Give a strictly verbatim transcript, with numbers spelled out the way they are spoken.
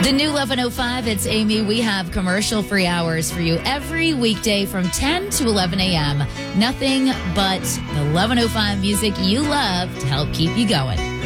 The new eleven oh five, it's Amy. We have commercial-free hours for you every weekday from ten to eleven a.m. Nothing but the eleven oh five music you love to help keep you going.